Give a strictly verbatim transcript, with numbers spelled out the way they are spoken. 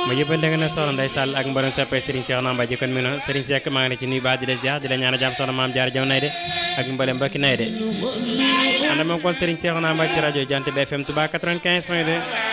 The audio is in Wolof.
ma yëppal nga ne soxna Ndeye Sall ak mboolem soppee Serigne Cheikh Namba ji kon mi no Serigne Seck maa ngi ne ci nuyu baax di la ziar di la ñaan jàmm soxna maam jaar jaw nay de ak mboolem mbokki nay de ànd moom kon Serigne Cheikh Namba ci rajo Jant B F M Touba quatre-vingt-quinze point deux